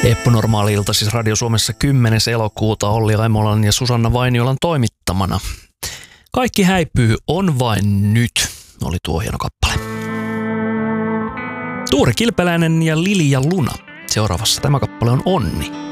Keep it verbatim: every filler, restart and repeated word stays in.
Eppu Normaali ilta, siis Radio Suomessa kymmenes elokuuta Olli Aimolan ja Susanna Vainiolan toimittamana. Kaikki häipyy, on vain nyt, oli tuo hieno kappale. Tuure Kilpeläinen ja Lili ja Luna. Seuraavassa tämä kappale on Onni.